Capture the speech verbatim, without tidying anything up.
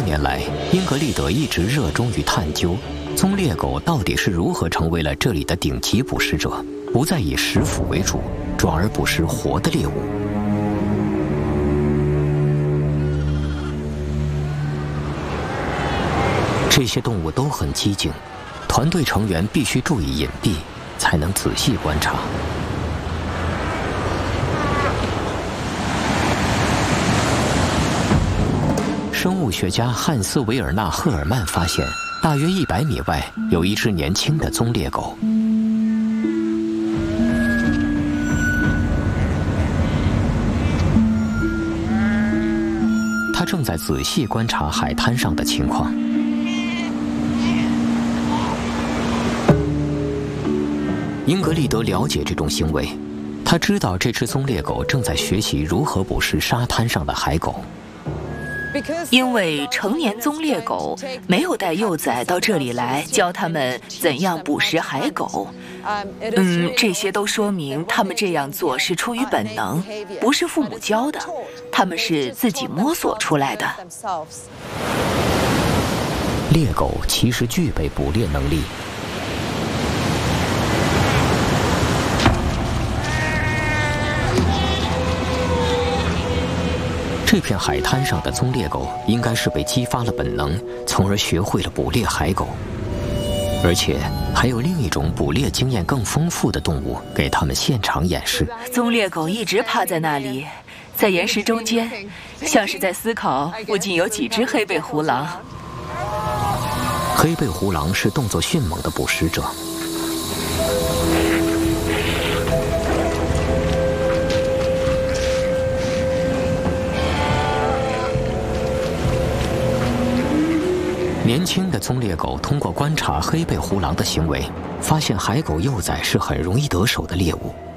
年来，英格丽德一直热衷于探究棕猎狗到底是如何成为了这里的顶级捕食者，不再以食腐为主，转而捕食活的猎物。这些动物都很机警，团队成员必须注意隐蔽，才能仔细观察。生物学家汉斯·维尔纳·赫尔曼发现，大约一百米外有一只年轻的棕猎狗。它正在仔细观察海滩上的情况。英格丽德了解这种行为，他知道这只棕猎狗正在学习如何捕食沙滩上的海狗。 因为成年棕猎狗没有带幼崽到这里来教它们怎样捕食海狗，嗯，这些都说明他们这样做是出于本能，不是父母教的，他们是自己摸索出来的。 猎狗其实具备捕猎能力。这片海滩上的棕猎狗应该是被激发了本能，从而学会了捕猎海狗。而且还有另一种捕猎经验更丰富的动物给他们现场演示。 棕猎狗一直趴在那里，在岩石中间，像是在思考附近有几只黑背狐狼。 黑背狐狼是动作迅猛的捕食者。年轻的棕猎狗通过观察黑背狐狼的行为，发现海狗幼崽是很容易得手的猎物。